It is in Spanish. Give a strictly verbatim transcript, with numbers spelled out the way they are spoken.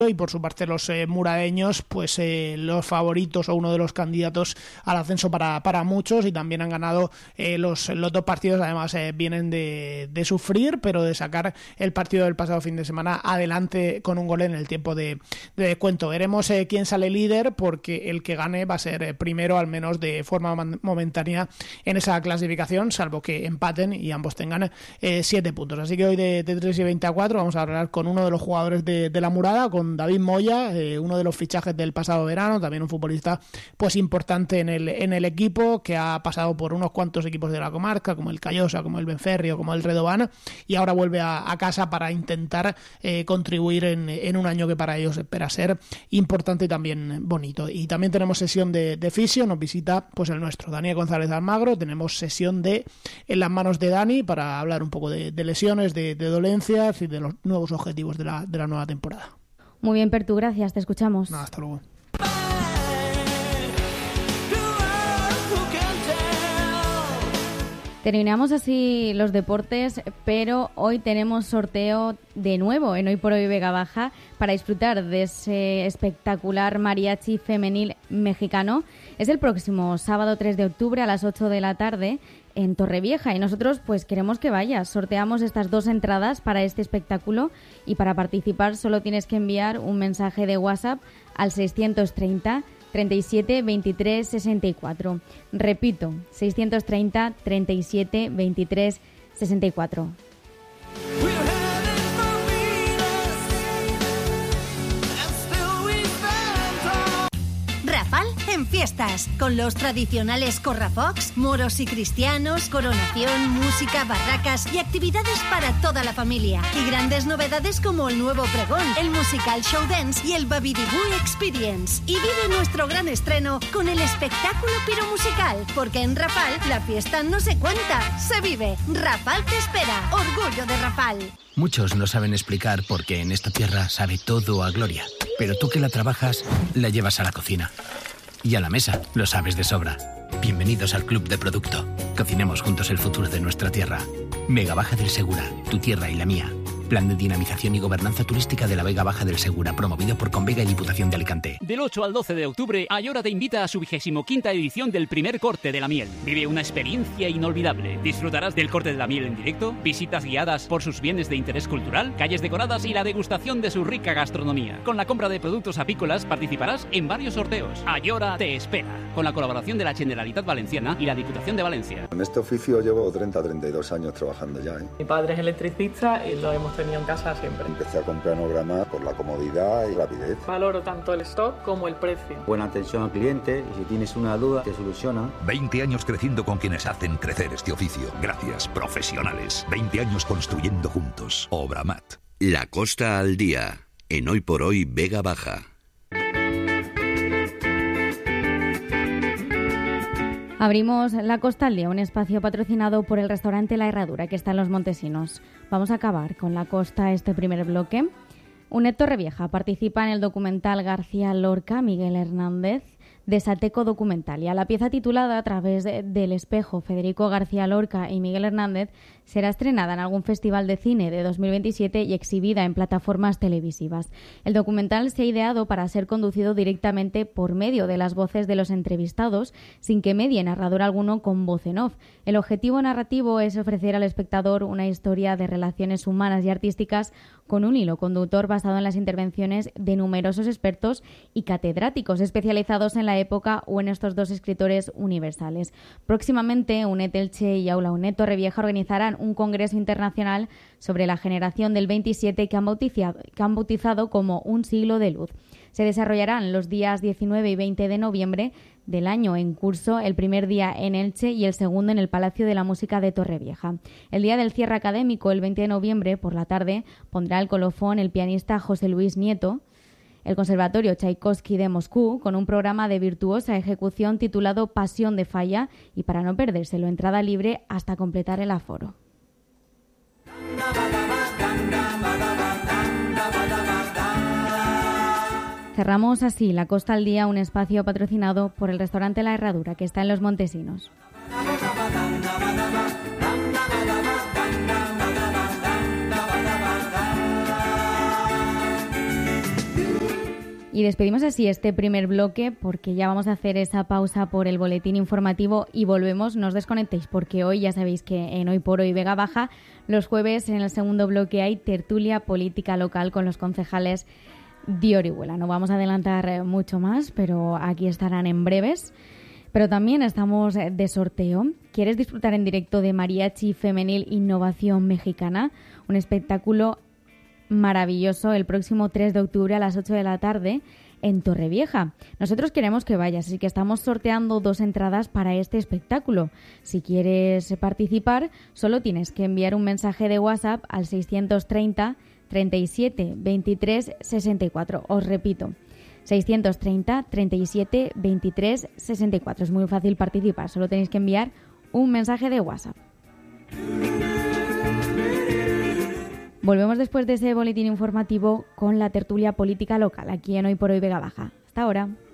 y por su parte los eh, muradeños, pues eh, los favoritos o uno de los candidatos al ascenso para, para muchos, y también han ganado eh, los, los dos partidos. Además eh, vienen de, de sufrir, pero de sacar el partido del pasado fin de semana adelante con un gol en el tiempo de, de descuento. Veremos eh, quién sale líder, porque el que gane va a ser eh, primero, al menos de forma man- momentánea en esa clasificación, salvo que empaten y ambos tengan eh, siete puntos. Así que hoy de, de tres y veinte a cuatro vamos a hablar con uno de los jugadores de, de la Murada, con David Moya, eh, uno de los fichajes del pasado verano, también un futbolista pues importante en el, en el equipo, que ha pasado por unos cuantos equipos de la comarca, como el Callosa, como el Benferrio, como el Redován, y ahora vuelve a, a casa para intentar eh, contribuir en, en un año que para ellos espera ser importante y también bonito. Y también tenemos sesión de, de fisio, nos visita pues el nuestro, Daniel González Almagro. Tenemos sesión de En las manos de Dani para hablar un poco de, de lesiones, de, de dolencias y de los nuevos objetivos de la, de la nueva temporada. Muy bien, Pertu, gracias, te escuchamos. Nada, hasta luego. Terminamos así los deportes, pero hoy tenemos sorteo de nuevo en Hoy por Hoy Vega Baja para disfrutar de ese espectacular mariachi femenil mexicano. Es el próximo sábado tres de octubre a las ocho de la tarde en Torrevieja, y nosotros pues queremos que vayas. Sorteamos estas dos entradas para este espectáculo, y para participar solo tienes que enviar un mensaje de WhatsApp al seiscientos treinta treinta y siete veintitrés sesenta y cuatro. Repito, seiscientos treinta treinta y siete veintitrés sesenta y cuatro. Rafal en fiestas, con los tradicionales corrafocs, moros y cristianos, coronación, música, barracas y actividades para toda la familia. Y grandes novedades como el nuevo pregón, el musical show dance y el Babidibú Experience. Y vive nuestro gran estreno con el espectáculo piromusical, porque en Rafal la fiesta no se cuenta, se vive. Rafal te espera, orgullo de Rafal. Muchos no saben explicar por qué en esta tierra sabe todo a gloria. Pero tú que la trabajas, la llevas a la cocina. Y a la mesa, lo sabes de sobra. Bienvenidos al Club de Producto. Cocinemos juntos el futuro de nuestra tierra. Vega Baja del Segura, tu tierra y la mía. Plan de dinamización y gobernanza turística de la Vega Baja del Segura, promovido por Convega y Diputación de Alicante. Del ocho al doce de octubre, Ayora te invita a su vigésimo quinta edición del primer corte de la miel. Vive una experiencia inolvidable. Disfrutarás del corte de la miel en directo, visitas guiadas por sus bienes de interés cultural, calles decoradas y la degustación de su rica gastronomía. Con la compra de productos apícolas participarás en varios sorteos. Ayora te espera, con la colaboración de la Generalitat Valenciana y la Diputación de Valencia. En este oficio llevo treinta a treinta y dos años trabajando ya, ¿eh? Mi padre es electricista y lo hemos tenido en casa siempre. Empecé a comprar Nograma por la comodidad y rapidez. Valoro tanto el stock como el precio. Buena atención al cliente, y si tienes una duda, te soluciona. veinte años creciendo con quienes hacen crecer este oficio. Gracias, profesionales. veinte años construyendo juntos. Obramat. La Costa al Día, en Hoy por Hoy Vega Baja. Abrimos La Costa al Día, un espacio patrocinado por el restaurante La Herradura, que está en Los Montesinos. Vamos a acabar con la costa este primer bloque. Unet Torrevieja participa en el documental García Lorca, Miguel Hernández, de Sateco Documental. Y a la pieza titulada A través de, del espejo, Federico García Lorca y Miguel Hernández, será estrenada en algún festival de cine de dos mil veintisiete y exhibida en plataformas televisivas. El documental se ha ideado para ser conducido directamente por medio de las voces de los entrevistados, sin que medie narrador alguno con voz en off. El objetivo narrativo es ofrecer al espectador una historia de relaciones humanas y artísticas con un hilo conductor basado en las intervenciones de numerosos expertos y catedráticos especializados en la época o en estos dos escritores universales. Próximamente, Unet Elche y Aula Unet Torrevieja organizarán un congreso internacional sobre la generación del veintisiete que han bautizado, que han bautizado como Un siglo de luz. Se desarrollarán los días diecinueve y veinte de noviembre del año en curso, el primer día en Elche y el segundo en el Palacio de la Música de Torrevieja. El día del cierre académico, el veinte de noviembre, por la tarde, pondrá el colofón el pianista José Luis Nieto, el Conservatorio Tchaikovsky de Moscú, con un programa de virtuosa ejecución titulado Pasión de Falla, y para no perdérselo, entrada libre hasta completar el aforo. Cerramos así La Costa al Día, un espacio patrocinado por el restaurante La Herradura, que está en Los Montesinos. Y despedimos así este primer bloque porque ya vamos a hacer esa pausa por el boletín informativo y volvemos. No os desconectéis porque hoy ya sabéis que en Hoy por Hoy Vega Baja los jueves en el segundo bloque hay tertulia política local con los concejales de Orihuela. No vamos a adelantar mucho más, pero aquí estarán en breves. Pero también estamos de sorteo. ¿Quieres disfrutar en directo de Mariachi Femenil Innovación Mexicana? Un espectáculo maravilloso el próximo tres de octubre a las ocho de la tarde en Torrevieja. Nosotros queremos que vayas, así que estamos sorteando dos entradas para este espectáculo. Si quieres participar, solo tienes que enviar un mensaje de WhatsApp al seiscientos treinta, treinta y siete, veintitrés, sesenta y cuatro. Os repito, seiscientos treinta, treinta y siete, veintitrés, sesenta y cuatro. Es muy fácil participar, solo tenéis que enviar un mensaje de WhatsApp. Volvemos después de ese boletín informativo con la tertulia política local, aquí en Hoy por Hoy Vega Baja. Hasta ahora.